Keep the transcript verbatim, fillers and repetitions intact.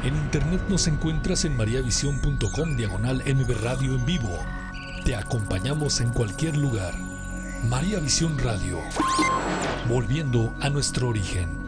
En internet nos encuentras en mariavisión.com diagonal M V Radio en vivo. Te acompañamos en cualquier lugar. María Visión Radio. Volviendo a nuestro origen.